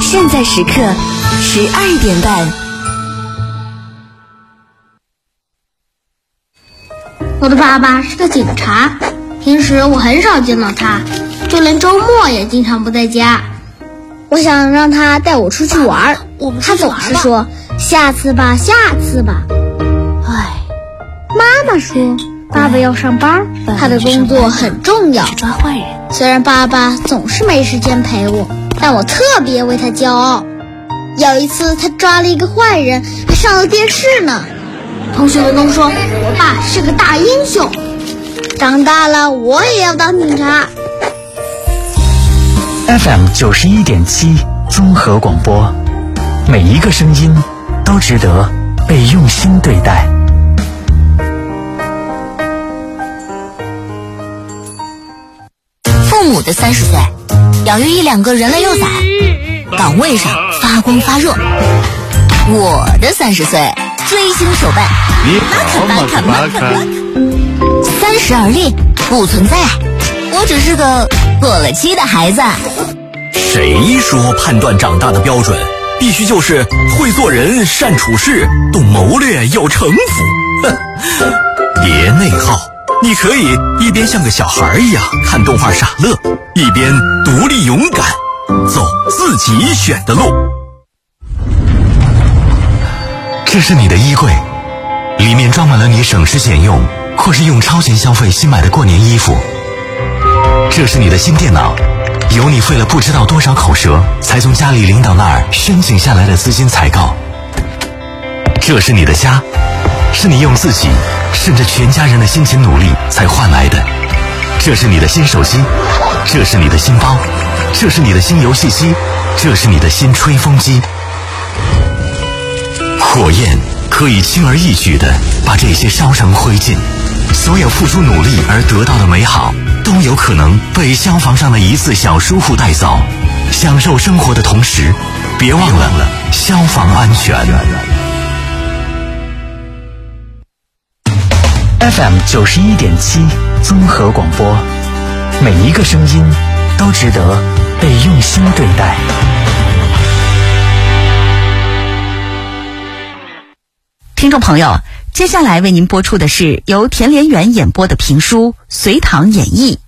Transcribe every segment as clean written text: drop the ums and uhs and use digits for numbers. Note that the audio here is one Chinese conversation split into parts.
现在时刻12点半。 我的爸爸是个警察，平时我很少见到他，就连周末也经常不在家。我想让他带我出去玩，他总是说下次吧，下次吧。妈妈说爸爸要上班，他的工作很重要。 抓坏人。 虽然爸爸总是没时间陪我，但我特别为他骄傲。有一次他抓了一个坏人，还上了电视呢。同学们都说我爸是个大英雄，长大了我也要当警察。 FM 91.7综合广播，每一个声音都值得被用心对待。 父母的30岁，养育1-2个人类幼崽，岗位上发光发热。我的30岁，追星手办，马卡30而立，不存在，我只是个过了期的孩子。 谁说判断长大的标准必须就是会做人、善处事、懂谋略、有城府？哼，别内耗，你可以一边像个小孩一样看动画傻乐，一边独立勇敢，走自己选的路。 这是你的衣柜，里面装满了你省吃俭用或是用超前消费新买的过年衣服。这是你的新电脑，有你费了不知道多少口舌才从家里领导那儿申请下来的资金采购。这是你的家，是你用自己甚至全家人的辛勤努力才换来的。这是你的新手机，这是你的新包，这是你的新游戏机，这是你的新吹风机。火焰可以轻而易举地把这些烧成灰烬，所有付出努力而得到的美好都有可能被消防上的一次小疏忽带走。享受生活的同时，别忘了消防安全。 FM 91.7综合广播，每一个声音都值得被用心对待。 听众朋友，接下来为您播出的是由田连元演播的评书《隋唐演义》。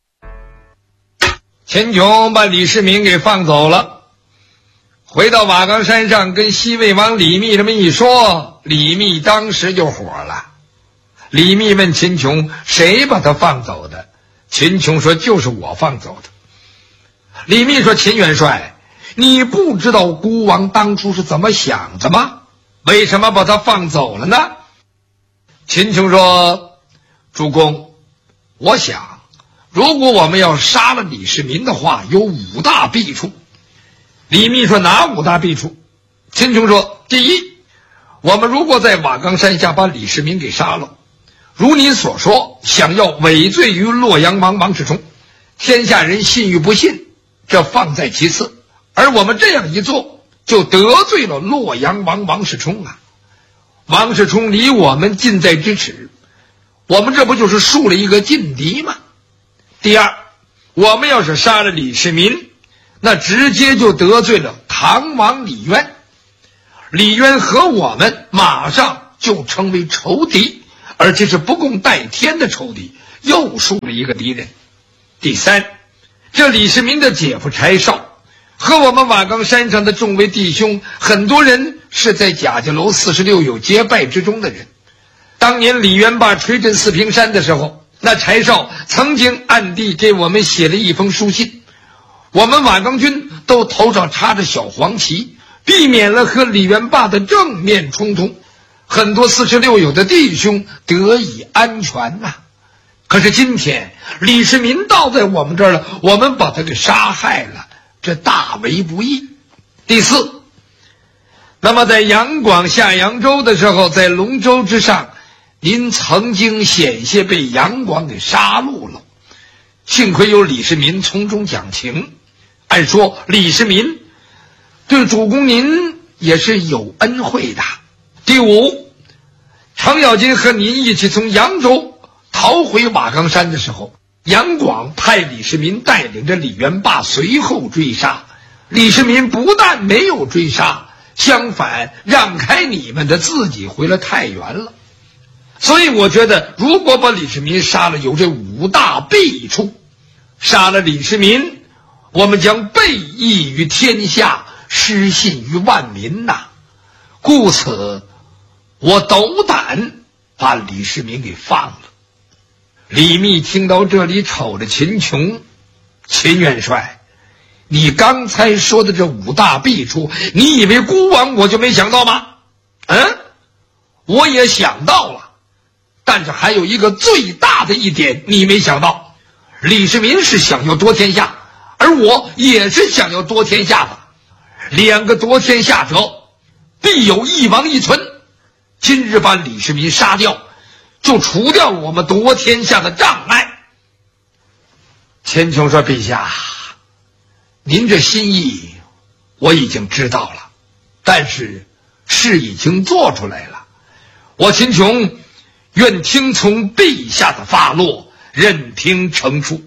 秦琼把李世民给放走了，回到瓦岗山上跟西魏王李密这么一说，李密当时就火了。李密问秦琼谁把他放走的，秦琼说就是我放走的。李密说秦元帅，你不知道孤王当初是怎么想的吗？为什么把他放走了呢？秦琼说，主公，我想如果我们要杀了李世民的话，有5大弊处。李密说哪5大弊处？秦琼说，第一，我们如果在瓦岗山下把李世民给杀了，如你所说，想要委罪于洛阳王王世充，天下人信与不信，这放在其次，而我们这样一做，就得罪了洛阳王王世充啊！王世充离我们近在咫尺，我们这不就是树了一个劲敌吗？第二，我们要是杀了李世民，那直接就得罪了唐王李渊，李渊和我们马上就成为仇敌，而且是不共戴天的仇敌，又树了一个敌人。第三，这李世民的姐夫柴绍和我们瓦岗山上的众位弟兄，很多人是在贾家楼46友结拜之中的人。当年李元霸锤镇四平山的时候，那柴绍曾经暗地给我们写了一封书信，我们瓦岗军都头上插着小黄旗，避免了和李元霸的正面冲突，很多46友的弟兄得以安全呐。可是今天李世民到在我们这儿了，我们把他给杀害了，这大为不义。第四，那么在杨广下扬州的时候，在龙舟之上，您曾经险些被杨广给杀戮了，幸亏有李世民从中讲情。按说李世民对主公您也是有恩惠的。第五，程咬金和您一起从扬州逃回瓦岗山的时候，杨广派李世民带领着李元霸随后追杀， 李世民不但没有追杀，相反让开你们的自己回了太原了。所以我觉得，如果把李世民杀了，有这5大弊处。杀了李世民，我们将背义于天下，失信于万民呐。故此，我斗胆把李世民给放了。李密听到这里，瞅着秦琼，秦元帅，你刚才说的这5大弊处，你以为孤王我就没想到吗？我也想到了，但是还有一个最大的一点你没想到。李世民是想要夺天下，而我也是想要夺天下的。2个夺天下者，必有一王一存。今日把李世民杀掉，就除掉了我们夺天下的障碍。秦琼说：“陛下，您这心意我已经知道了，但是事已经做出来了。我秦琼愿听从陛下的发落，任凭惩处。”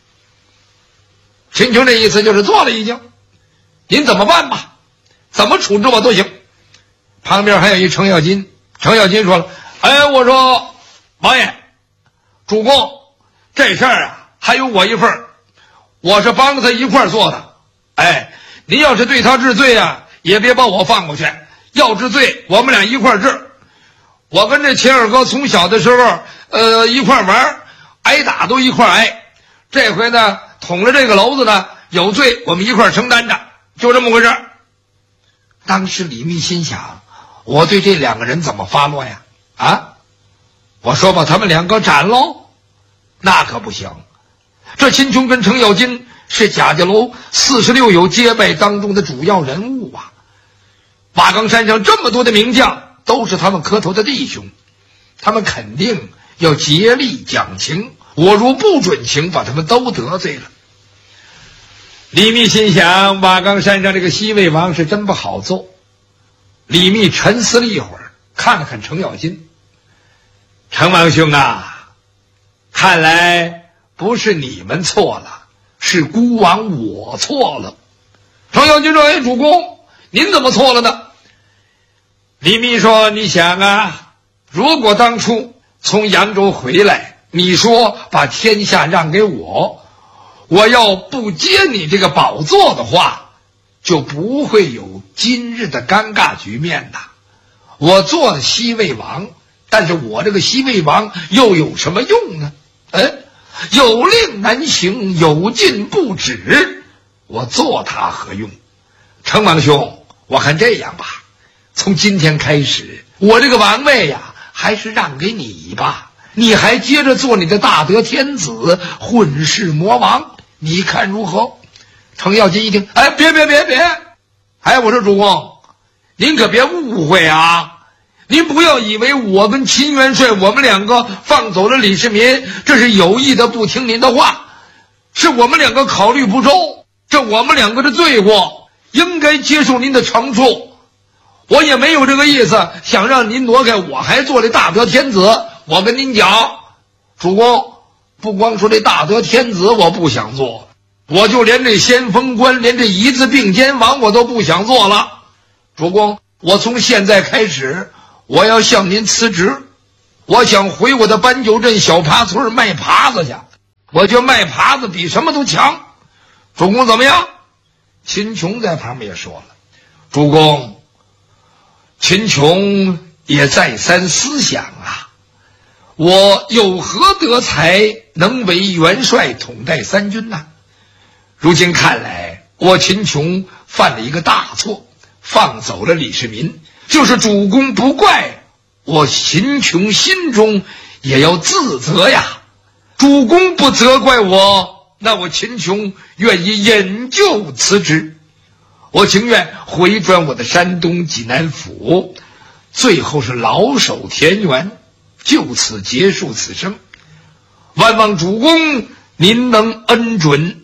秦琼这意思就是做了已经，您怎么办吧，怎么处置我都行。旁边还有一程咬金，程咬金说了：“我说王爷，主公，这事儿啊还有我一份，我是帮着他一块做的。您要是对他治罪啊，也别把我放过去，要治罪我们俩一块治。我跟这秦二哥从小的时候一块玩，挨打都一块挨。这回呢捅了这个篓子呢，有罪我们一块承担着，就这么回事。”当时李密心想，我对这2个人怎么发落呀？我说把他们2个斩喽？那可不行。这秦琼跟程咬金是贾家楼46友结拜当中的主要人物啊。瓦岗山上这么多的名将，都是他们磕头的弟兄，他们肯定要竭力讲情，我如不准情，把他们都得罪了。李密心想，瓦岗山上这个西魏王是真不好做。李密沉思了一会儿，看了看程咬金：“程王兄啊，看来不是你们错了，是孤王我错了。”程咬金说：“主公，您怎么错了呢？”李密说：“你想啊，如果当初从扬州回来，你说把天下让给我，我要不接你这个宝座的话，就不会有今日的尴尬局面呐。我做了西魏王，但是我这个西魏王又有什么用呢？有令难行，有禁不止，我做它何用？程王兄，我看这样吧，从今天开始，我这个王位呀，还是让给你吧。你还接着做你的大德天子，混世魔王，你看如何？”程咬金一听，别！我说主公，您可别误会啊！您不要以为我跟秦元帅我们2个放走了李世民，这是有意的不听您的话，是我们2个考虑不周，这我们2个的罪过，应该接受您的惩处。我也没有这个意思，想让您挪开，我还做这大德天子。我跟您讲，主公，不光说这大德天子我不想做，我就连这先锋官，连这一字并肩王我都不想做了。主公，我从现在开始，我要向您辞职，我想回我的搬酒镇小爬村卖耙子去，我觉得卖耙子比什么都强。主公怎么样？秦琼在旁边也说了：“主公，秦琼也再三思想啊，我有何德才能为元帅统带3军呢？如今看来，我秦琼犯了一个大错，放走了李世民，就是主公不怪，我秦琼心中也要自责呀。主公不责怪我，那我秦琼愿意引咎辞职，我情愿回转我的山东济南府，最后是老守田园，就此结束此生。万望主公您能恩准。”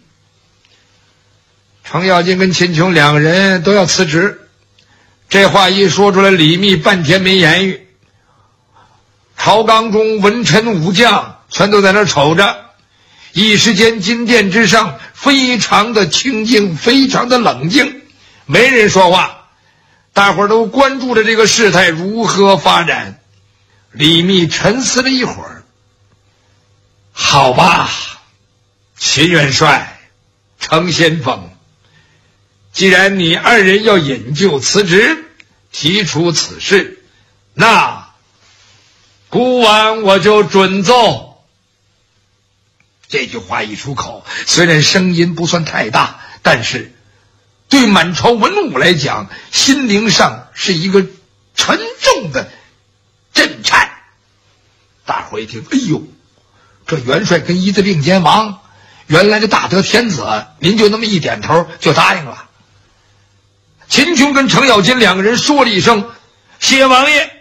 程咬金跟秦琼2个人都要辞职，这话一说出来，李密半天没言语。朝纲中文臣武将全都在那瞅着， 一时间金殿之上非常的清静，非常的冷静，没人说话，大伙儿都关注着这个事态如何发展。李密沉思了一会儿，好吧，秦元帅，程先锋，既然你二人要引咎辞职，提出此事，那孤王我就准奏。这句话一出口，虽然声音不算太大，但是对满朝文武来讲，心灵上是一个沉重的震颤。大伙一听，哎呦，这元帅跟一字并肩王，原来的大德天子，您就那么一点头就答应了。秦琼跟程咬金两个人说了一声谢王爷，